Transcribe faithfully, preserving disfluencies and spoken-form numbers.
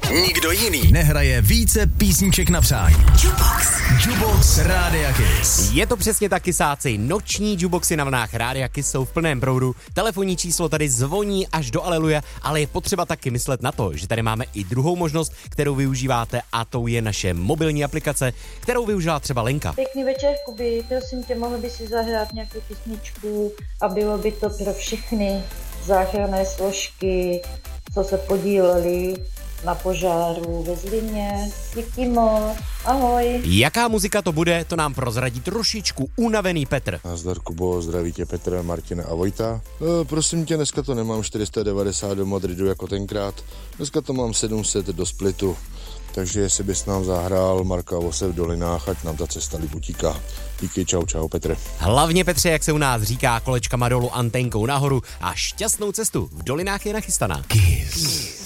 Nikdo jiný nehraje více písniček na přání. Jukebox. Jukebox Rádia Kiss. Je to přesně tak, kysáci. Noční jukeboxy na vlnách Rádia Kiss jsou v plném proudu. Telefonní číslo tady zvoní až do aleluja, ale je potřeba taky myslet na to, že tady máme i druhou možnost, kterou využíváte, a to je naše mobilní aplikace, kterou využila třeba Lenka. Pěkný večer, Kuby. Prosím tě, mohl by si zahrát nějakou písničku a bylo by to pro všechny záchranné složky, co se podíleli na požáru ve Zlíně. Díky moc. Ahoj. Jaká muzika to bude, to nám prozradí trošičku unavený Petr. Nazdar, Kubo, zdraví tě Petr, Martina a Vojta. No, prosím tě, dneska to nemám čtyři sta devadesát do Madridu jako tenkrát. Dneska to mám sedm set do Splitu. Takže jestli bys nám zahrál Marka Vose v Dolinách, ať nám ta cesta libutíká. Díky, čau, čau, Petře. Hlavně, Petře, jak se u nás říká, kolečkama dolů, antenkou nahoru a šťastnou cestu v Dolinách je nachystaná. Kiss.